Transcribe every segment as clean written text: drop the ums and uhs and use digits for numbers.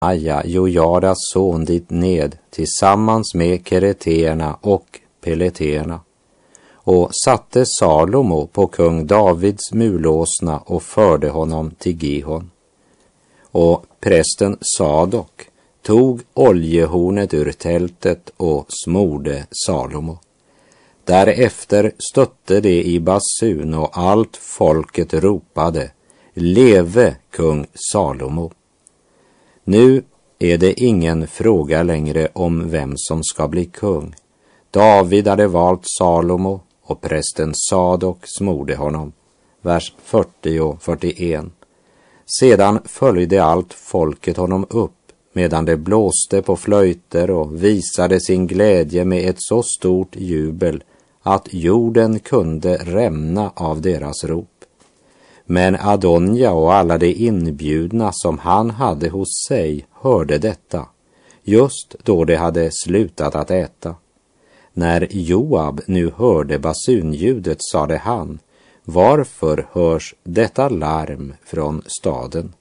Benaja, Jojadas son, dit ned tillsammans med kereterna och peleterna och satte Salomo på kung Davids mulåsna och förde honom till Gihon. Och prästen Sadok tog oljehornet ur tältet och smorde Salomo. Därefter stötte det i basun och allt folket ropade: leve kung Salomo. Nu är det ingen fråga längre om vem som ska bli kung. David hade valt Salomo och prästen Sadok smorde honom. Vers 40 och 41. Sedan följde allt folket honom upp, medan det blåste på flöjter och visade sin glädje med ett så stort jubel att jorden kunde rämna av deras rop. Men Adonja och alla de inbjudna som han hade hos sig hörde detta, just då de hade slutat att äta. När Joab nu hörde basunljudet sade han: varför hörs detta larm från staden?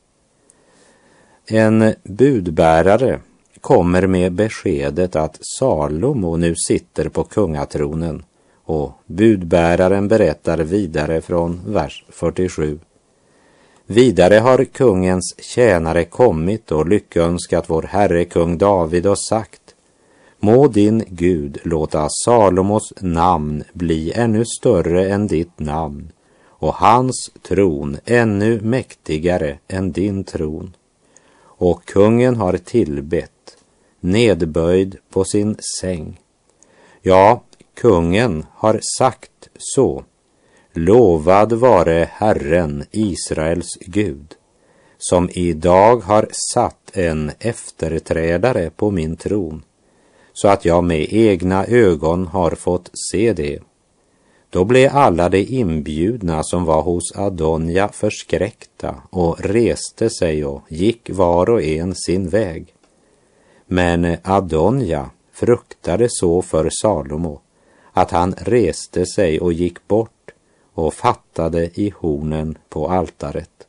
En budbärare kommer med beskedet att Salomo nu sitter på kungatronen, och budbäraren berättar vidare från vers 47. Vidare har kungens tjänare kommit och lyckönskat vår herre kung David och sagt: må din Gud låta Salomos namn bli ännu större än ditt namn och hans tron ännu mäktigare än din tron. Och kungen har tillbett, nedböjd på sin säng. Ja, kungen har sagt så: lovad vare Herren, Israels Gud, som idag har satt en efterträdare på min tron, så att jag med egna ögon har fått se det. Då blev alla de inbjudna som var hos Adonja förskräckta och reste sig och gick var och en sin väg. Men Adonja fruktade så för Salomo att han reste sig och gick bort och fattade i hornen på altaret.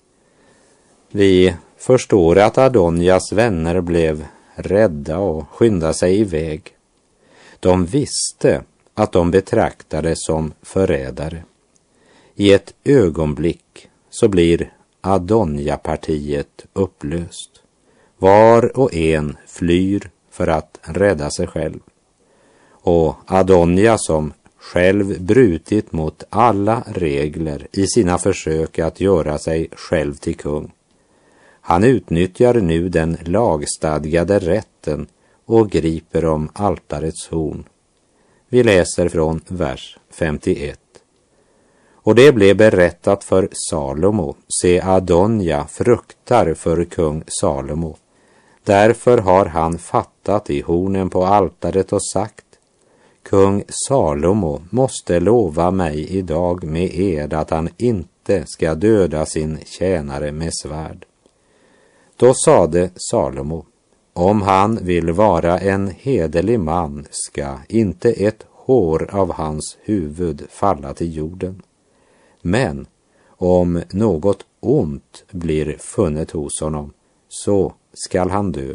Vi förstår att Adonjas vänner blev rädda och skyndade sig iväg. De visste att de betraktades som förrädare. I ett ögonblick så blir Adonja-partiet upplöst. Var och en flyr för att rädda sig själv. Och Adonja, som själv brutit mot alla regler i sina försök att göra sig själv till kung, han utnyttjar nu den lagstadgade rätten och griper om altarets horn. Vi läser från vers 51. Och det blev berättat för Salomo: se, Adonja fruktar för kung Salomo. Därför har han fattat i hornen på altaret och sagt: kung Salomo måste lova mig idag med ed att han inte ska döda sin tjänare med svärd. Då sade Salomo: om han vill vara en hederlig man ska inte ett hår av hans huvud falla till jorden. Men om något ont blir funnet hos honom, så skall han dö.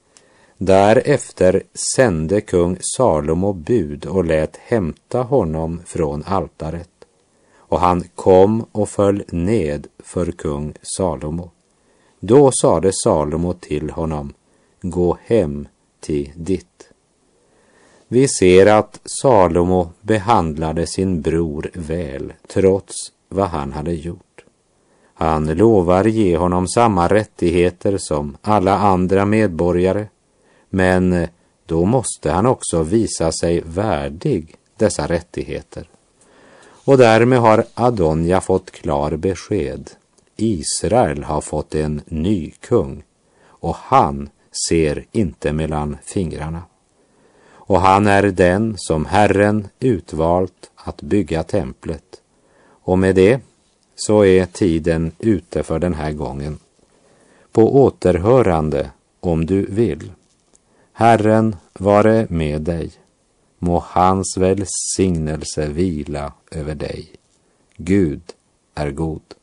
Därefter sände kung Salomo bud och lät hämta honom från altaret. Och han kom och föll ned för kung Salomo. Då sade Salomo till honom: gå hem till ditt. Vi ser att Salomo behandlade sin bror väl, trots vad han hade gjort. Han lovar ge honom samma rättigheter som alla andra medborgare, men då måste han också visa sig värdig dessa rättigheter. Och därmed har Adonja fått klar besked. Israel har fått en ny kung, och han ser inte mellan fingrarna. Och han är den som Herren utvalt att bygga templet. Och med det så är tiden ute för den här gången. På återhörande om du vill. Herren vare med dig. Må hans välsignelse vila över dig. Gud är god.